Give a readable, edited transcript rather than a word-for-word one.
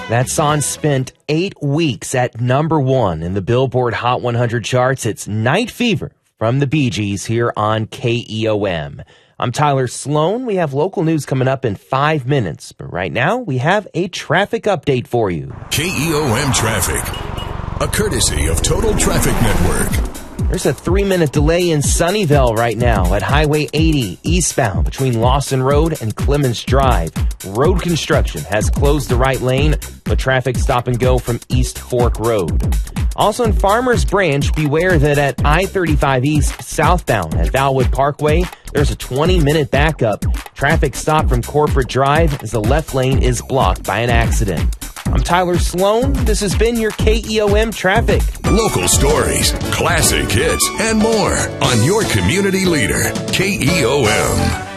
That song spent 8 weeks at #1 in the Billboard Hot 100 charts. It's Night Fever from the Bee Gees here on KEOM. I'm Tyler Sloan. We have local news coming up in 5 minutes, but right now we have a traffic update for you. KEOM Traffic, a courtesy of Total Traffic Network. There's a 3-minute delay in Sunnyvale right now at Highway 80 eastbound between Lawson Road and Clemens Drive. Road construction has closed the right lane, but traffic stop and go from East Fork Road. Also in Farmers Branch, beware that at I-35 East southbound at Valwood Parkway, there's a 20-minute backup. Traffic stop from Corporate Drive as the left lane is blocked by an accident. I'm Tyler Sloan. This has been your KEOM Traffic. Local stories, classic hits, and more on your community leader, KEOM.